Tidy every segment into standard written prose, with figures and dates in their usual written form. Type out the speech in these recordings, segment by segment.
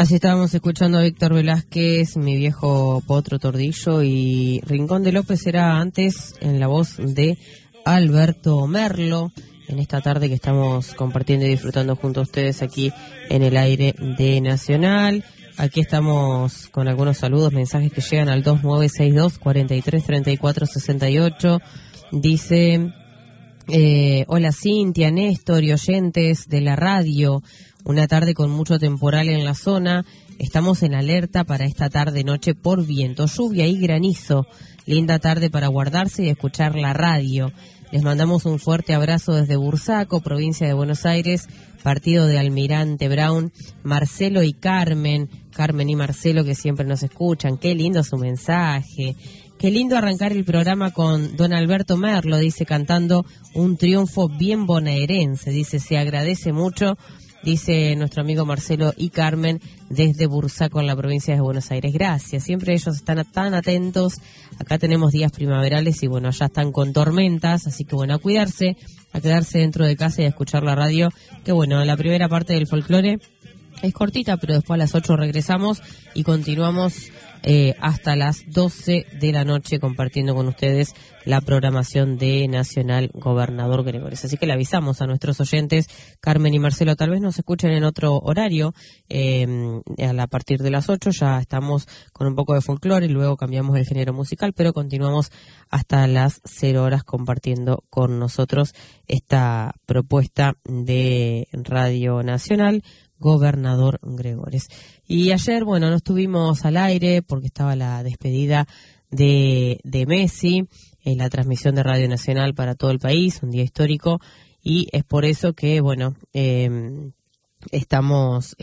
Así estábamos escuchando a Víctor Velázquez, Mi Viejo Potro Tordillo, y Rincón de López era antes en la voz de Alberto Merlo, en esta tarde que estamos compartiendo y disfrutando junto a ustedes aquí en el aire de Nacional. Aquí estamos con algunos saludos, mensajes que llegan al 2962 43 34 68. Dice, hola Cintia, Néstor y oyentes de la radio. Una tarde con mucho temporal en la zona. Estamos en alerta para esta tarde-noche por viento, lluvia y granizo. Linda tarde para guardarse y escuchar la radio. Les mandamos un fuerte abrazo desde Bursaco, provincia de Buenos Aires, partido de Almirante Brown, Marcelo y Carmen y Marcelo que siempre nos escuchan. Qué lindo su mensaje. Qué lindo arrancar el programa con don Alberto Merlo, dice, cantando un triunfo bien bonaerense. Dice, se agradece mucho. Dice nuestro amigo Marcelo y Carmen desde Bursaco en la provincia de Buenos Aires. Gracias, siempre ellos están tan atentos. Acá tenemos días primaverales y bueno, ya están con tormentas, así que bueno, a cuidarse, a quedarse dentro de casa y a escuchar la radio. Que bueno, la primera parte del folclore es cortita, pero después a las 8 regresamos y continuamos hasta las 12 de la noche compartiendo con ustedes la programación de Nacional Gobernador Gregores. Así que le avisamos a nuestros oyentes, Carmen y Marcelo, tal vez nos escuchen en otro horario, a partir de las 8 ya estamos con un poco de folclore y luego cambiamos el género musical, pero continuamos hasta las 0 horas compartiendo con nosotros esta propuesta de Radio Nacional Gobernador Gregores. Y ayer, bueno, no estuvimos al aire porque estaba la despedida de Messi en la transmisión de Radio Nacional para todo el país, un día histórico, y es por eso que, bueno, no estábamos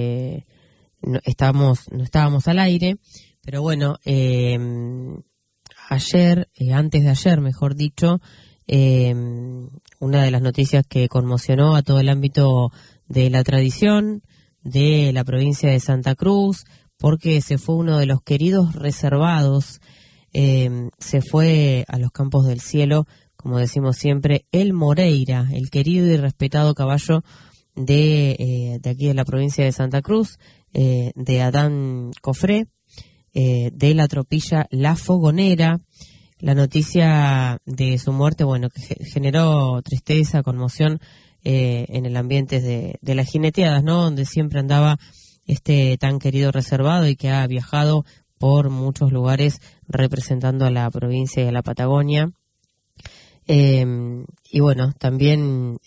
al aire, pero bueno, ayer, antes de ayer, mejor dicho, una de las noticias que conmocionó a todo el ámbito de la tradición de la provincia de Santa Cruz, porque se fue uno de los queridos reservados, se fue a los campos del cielo, como decimos siempre, el Moreira, el querido y respetado caballo de aquí de la provincia de Santa Cruz, de Adán Cofré, de la tropilla La Fogonera. La noticia de su muerte, bueno, que generó tristeza, conmoción, en el ambiente de las jineteadas, ¿no? Donde siempre andaba este tan querido reservado y que ha viajado por muchos lugares representando a la provincia y a la Patagonia. Y bueno, también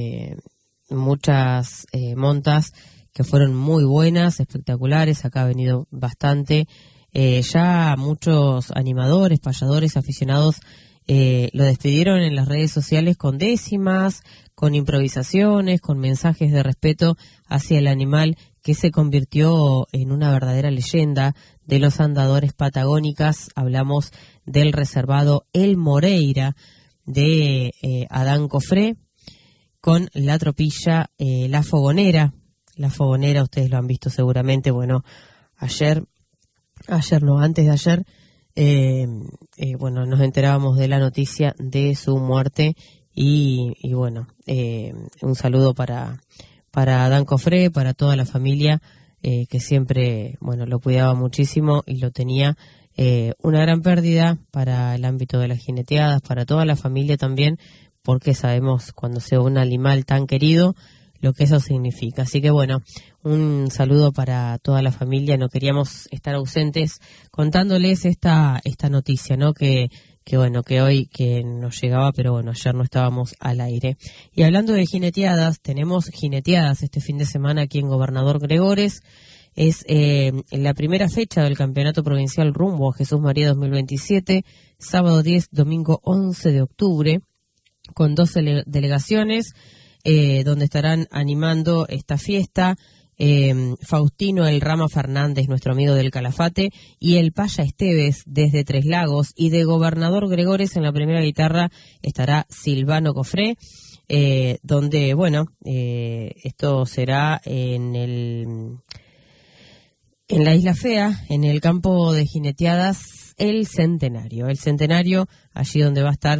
muchas montas que fueron muy buenas, espectaculares. Acá ha venido bastante. Ya muchos animadores, payadores, aficionados lo despidieron en las redes sociales con décimas, con improvisaciones, con mensajes de respeto hacia el animal que se convirtió en una verdadera leyenda de los andadores patagónicas. Hablamos del reservado El Moreira de Adán Cofré, con la tropilla La Fogonera. La Fogonera, ustedes lo han visto seguramente, bueno, antes de ayer, bueno, nos enterábamos de la noticia de su muerte. Y bueno, un saludo para Adán Cofré, para toda la familia, que siempre, bueno, lo cuidaba muchísimo y lo tenía. Una gran pérdida para el ámbito de las jineteadas, para toda la familia también, porque sabemos cuando se un animal tan querido lo que eso significa. Así que bueno, un saludo para toda la familia. No queríamos estar ausentes contándoles esta noticia, ¿no? Que bueno, que hoy que nos llegaba, pero bueno, ayer no estábamos al aire. Y hablando de jineteadas, tenemos jineteadas este fin de semana aquí en Gobernador Gregores. Es la primera fecha del Campeonato Provincial rumbo a Jesús María 2027, sábado 10, domingo 11 de octubre, con 12 delegaciones, donde estarán animando esta fiesta. Faustino El Rama Fernández, nuestro amigo del Calafate, y el Paya Esteves desde Tres Lagos, y de Gobernador Gregores en la primera guitarra estará Silvano Cofré, donde, bueno, esto será en la Isla Fea, en el campo de jineteadas El Centenario, allí donde va a estar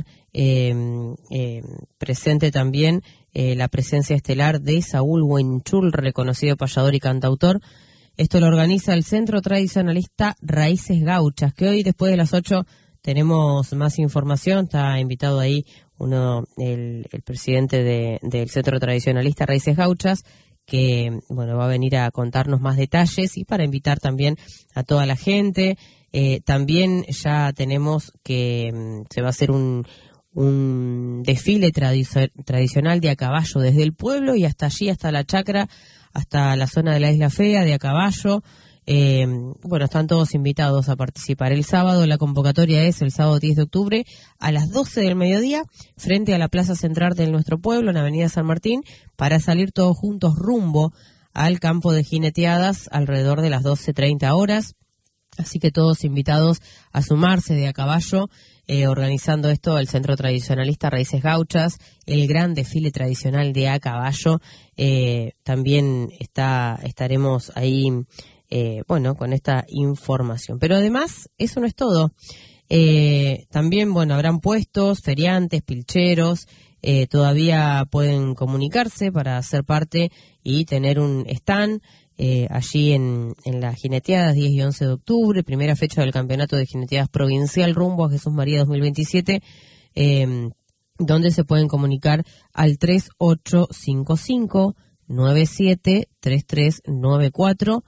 presente también la presencia estelar de Saúl Huenchul, reconocido payador y cantautor, Esto lo organiza el Centro Tradicionalista Raíces Gauchas, que hoy después de las 8 tenemos más información. Está invitado ahí el presidente del Centro Tradicionalista Raíces Gauchas, que bueno, va a venir a contarnos más detalles y para invitar también a toda la gente. También ya tenemos que se va a hacer un desfile tradicional de a caballo desde el pueblo y hasta allí, hasta la chacra, hasta la zona de la Isla Fea, de a caballo. Bueno, están todos invitados a participar. El sábado, la convocatoria es el sábado 10 de octubre a las 12 del mediodía, frente a la Plaza Central de nuestro pueblo, en Avenida San Martín, para salir todos juntos rumbo al campo de jineteadas alrededor de las 12:30 horas. Así que todos invitados a sumarse de a caballo, organizando esto el Centro Tradicionalista Raíces Gauchas, el gran desfile tradicional de a caballo. También estaremos ahí, con esta información. Pero además, eso no es todo. También, habrán puestos, feriantes, pilcheros. Todavía pueden comunicarse para ser parte y tener un stand allí en las jineteadas 10 y 11 de octubre, primera fecha del campeonato de jineteadas provincial rumbo a Jesús María 2027, donde se pueden comunicar al 3855-973394,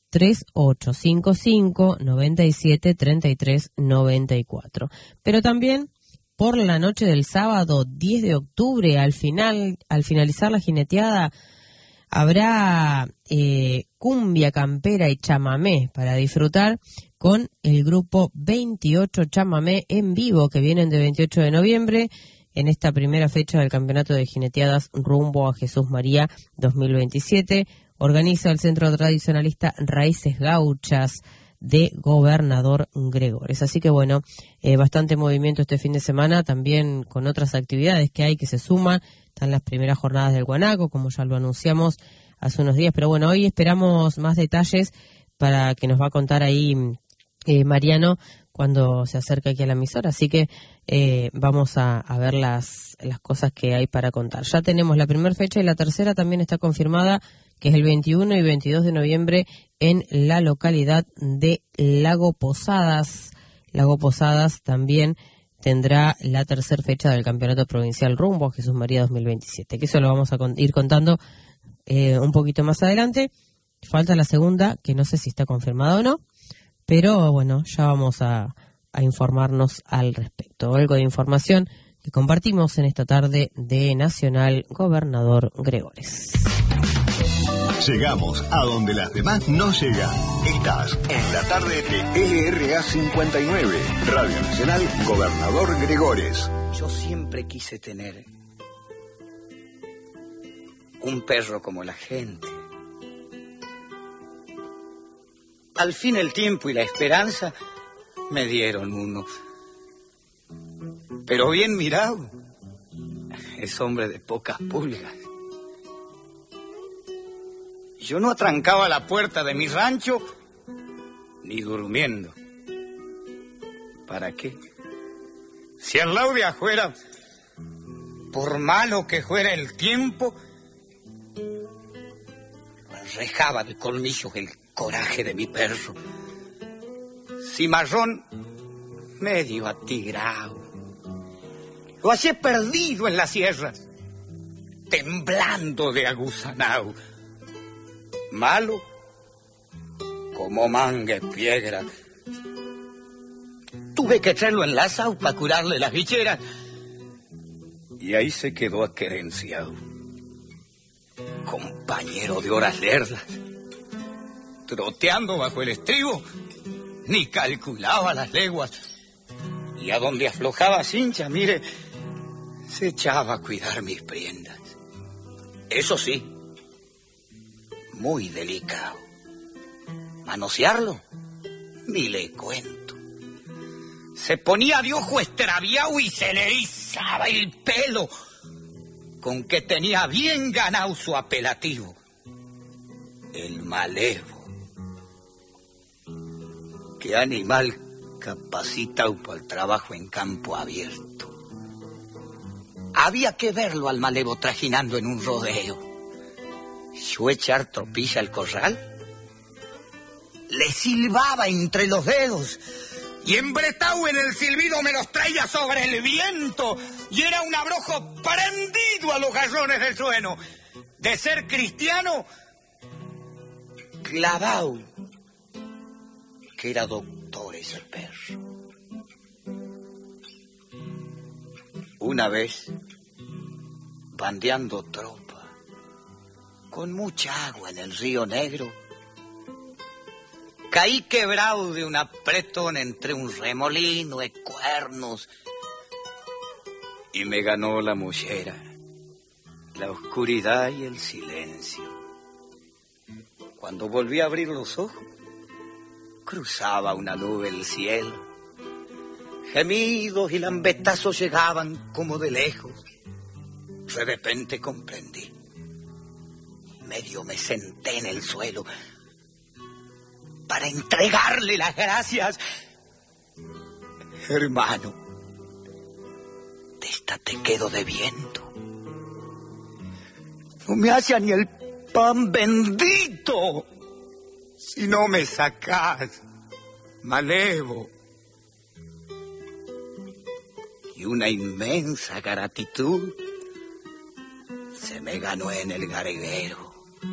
3855-973394. Pero también por la noche del sábado 10 de octubre, al finalizar la jineteada, habrá cumbia campera y chamamé para disfrutar con el grupo 28 Chamamé en vivo, que vienen de 28 de noviembre en esta primera fecha del campeonato de jineteadas rumbo a Jesús María 2027. Organiza el Centro Tradicionalista Raíces Gauchas de Gobernador Gregores. Así que bastante movimiento este fin de semana, también con otras actividades que se suman. Están las primeras jornadas del guanaco, como ya lo anunciamos hace unos días, pero hoy esperamos más detalles para que nos va a contar ahí Mariano cuando se acerque aquí a la emisora, así que vamos a ver las cosas que hay para contar. Ya tenemos la primera fecha y la tercera también está confirmada, que es el 21 y 22 de noviembre en la localidad de Lago Posadas. Lago Posadas también tendrá la tercera fecha del campeonato provincial rumbo a Jesús María 2027, que eso lo vamos a ir contando un poquito más adelante. Falta la segunda, que no sé si está confirmada o no, pero ya vamos a informarnos al respecto. Algo de información que compartimos en esta tarde de Nacional Gobernador Gregores. Llegamos a donde las demás no llegan. Estás en la tarde de LRA 59, Radio Nacional Gobernador Gregores. Yo siempre quise tener un perro como la gente. Al fin el tiempo y la esperanza me dieron uno. Pero bien mirado, es hombre de pocas pulgas. Yo no atrancaba la puerta de mi rancho ni durmiendo. ¿Para qué? Si al lado de afuera, por malo que fuera el tiempo, lo enrejaba de colmillos el coraje de mi perro. Cimarrón medio atigrado. Lo hallé perdido en las sierras, temblando de aguzanao. Malo como manga en piedra. Tuve que echarlo en la sau para curarle las bicheras. Y ahí se quedó aquerenciado. Compañero de horas lerdas. Troteando bajo el estribo, ni calculaba las leguas. Y a donde aflojaba cincha, mire, se echaba a cuidar mis prendas. Eso sí, muy delicado. Manosearlo, ni le cuento. Se ponía de ojo extraviado y se le erizaba el pelo, con que tenía bien ganado su apelativo, el malevo. Qué animal capacitado para el trabajo en campo abierto. Había que verlo al malevo trajinando en un rodeo. Yo echar tropilla al corral le silbaba entre los dedos. Y embretado en el silbido me los traía sobre el viento. Y era un abrojo prendido a los gallones del trueno. De ser cristiano, clavado, que era doctor ese perro. Una vez, bandeando tropa, con mucha agua en el río Negro, caí quebrado de un apretón entre un remolino de cuernos y me ganó la mollera, la oscuridad y el silencio. Cuando volví a abrir los ojos, cruzaba una nube el cielo. Gemidos y lambetazos llegaban como de lejos. De repente comprendí. Medio me senté en el suelo para entregarle las gracias. Hermano, de esta te quedo debiendo. No me haya ni el pan bendito si no me sacás, malevo. Y una inmensa gratitud se me ganó en el garguero.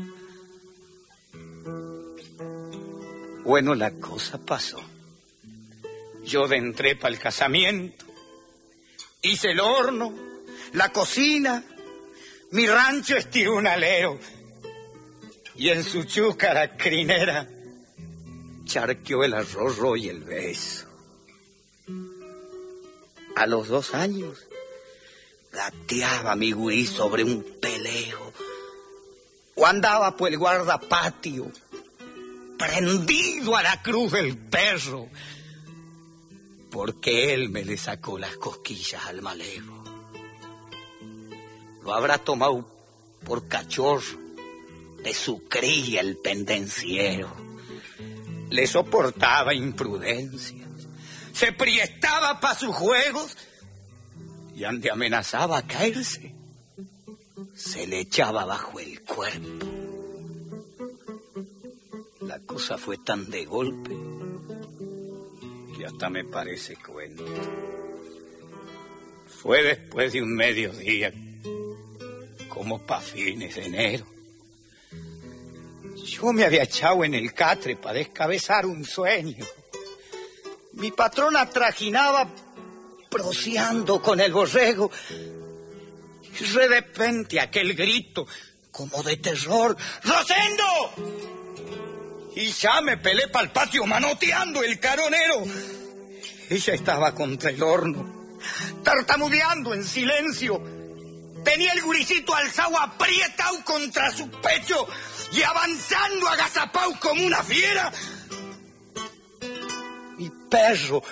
Bueno, la cosa pasó. Yo entré para el casamiento, hice el horno, la cocina, mi rancho estiró un alero, y en su chúcara crinera charqueó el arroz y el beso. A los 2 años gateaba mi gurí sobre un peleo, o andaba por el guardapatio, prendido a la cruz del perro, porque él me le sacó las cosquillas al malevo. Lo habrá tomado por cachorro de su cría el pendenciero. Le soportaba imprudencias, se priestaba pa' sus juegos, y ante amenazaba a caerse, se le echaba bajo el cuerpo. La cosa fue tan de golpe que hasta me parece cuento. Fue después de un mediodía, como pa' fines de enero. Yo me había echado en el catre para descabezar un sueño. Mi patrona trajinaba proseando con el borrego. Y de repente aquel grito, como de terror: ¡Rosendo! Y ya me pelé pa'l patio manoteando el caronero. Ella estaba contra el horno, tartamudeando en silencio. Tenía el guricito alzado aprietado contra su pecho y avanzando agazapao como una fiera. Mi perro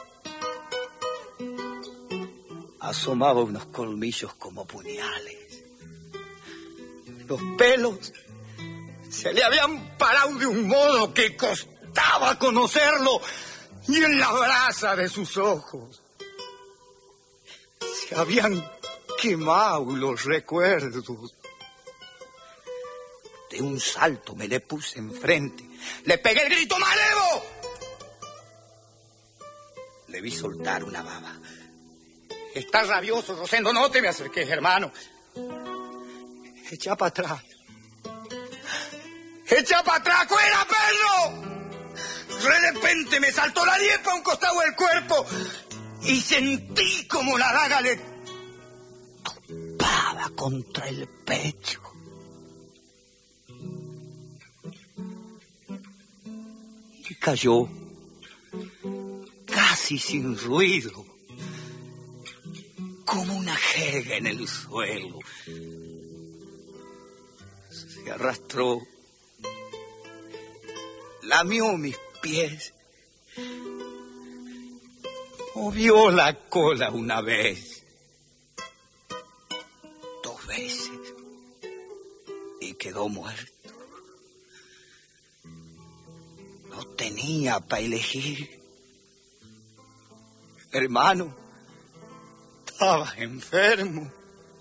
asomaba unos colmillos como puñales. Los pelos se le habían parado de un modo que costaba conocerlo, y en la brasa de sus ojos se habían quemado los recuerdos. De un salto me le puse enfrente, le pegué el grito: ¡Malevo! Le vi soltar una baba. Estás rabioso, Rosendo, no te me acerques, hermano. Echa para atrás. ¡Echa para atrás, fuera, perro! De repente me saltó la liepa a un costado del cuerpo y sentí como la daga le topaba contra el pecho. Y cayó casi sin ruido, como una jerga en el suelo. Se arrastró, lamió mis pies, movió la cola una vez, 2 veces, y quedó muerto. No tenía para elegir. Hermano, estaba enfermo.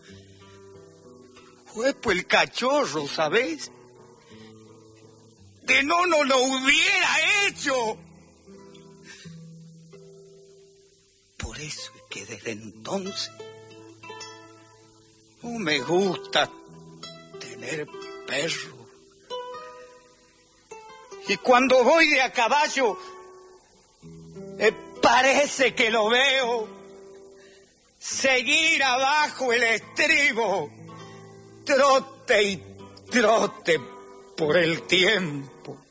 Fue por el cachorro, ¿sabes? De que no nos lo hubiera hecho. Por eso es que desde entonces no me gusta tener perro. Y cuando voy de a caballo, parece que lo veo seguir abajo el estribo, trote y trote por el tiempo.